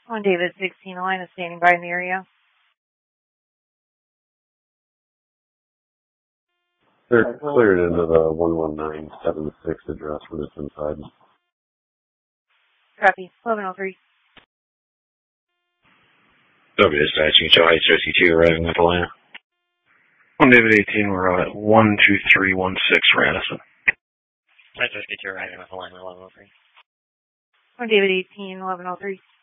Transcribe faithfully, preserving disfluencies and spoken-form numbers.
One David sixteen, a line is standing by in the area. They're cleared into the one one nine seven six address when it's inside. Copy. eleven oh three. W dispatching, Joe Heights fifty-two, arriving with Atlanta. One David eighteen, we're at one two three one six Radisson. Heights fifty-two, arriving with Atlanta, eleven oh three. One David eighteen, eleven oh three.